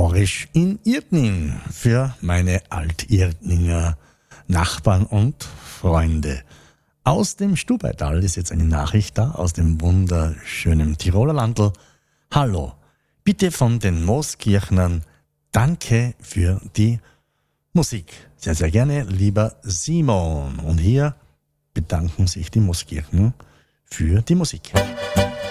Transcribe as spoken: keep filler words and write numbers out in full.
Horisch in Irtning für meine Alt-Irtninger Nachbarn und Freunde. Aus dem Stubaital ist jetzt eine Nachricht da, aus dem wunderschönen Tiroler Landl. Hallo, bitte von den Mooskirchnern danke für die Musik. Sehr, sehr gerne, lieber Simon. Und hier bedanken sich die Mooskirchner für die Musik.